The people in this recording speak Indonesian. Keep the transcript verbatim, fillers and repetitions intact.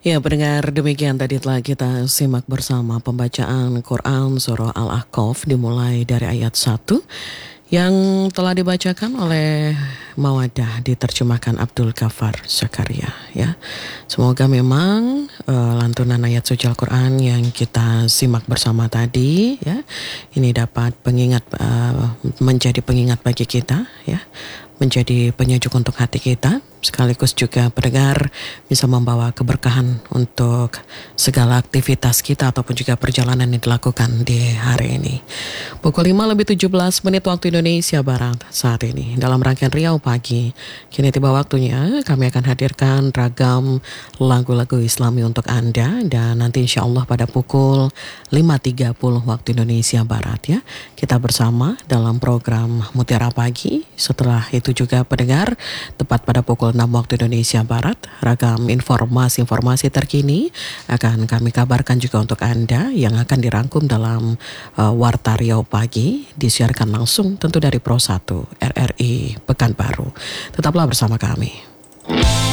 Ya, pendengar, demikian tadi telah kita simak bersama pembacaan Quran Surah Al-Ahqaf dimulai dari ayat satu yang telah dibacakan oleh Mawadah diterjemahkan Abdul Ghafar Zakaria ya. Semoga memang uh, lantunan ayat suci Al-Quran yang kita simak bersama tadi ya ini dapat pengingat uh, menjadi pengingat bagi kita ya, menjadi penyejuk untuk hati kita, sekaligus juga pendengar bisa membawa keberkahan untuk segala aktivitas kita ataupun juga perjalanan yang dilakukan di hari ini. Pukul lima lebih tujuh belas menit waktu Indonesia Barat saat ini. Dalam rangkaian Riau Pagi, kini tiba waktunya kami akan hadirkan ragam lagu-lagu Islami untuk Anda. Dan nanti insya Allah pada pukul lima tiga puluh waktu Indonesia Barat ya, kita bersama dalam program Mutiara Pagi. Setelah itu juga pendengar, tepat pada pukul enam waktu Indonesia Barat, ragam informasi-informasi terkini akan kami kabarkan juga untuk Anda yang akan dirangkum dalam uh, Warta Riau Pagi, disiarkan langsung tentu dari Pro satu R R I Pekanbaru. Tetaplah bersama kami.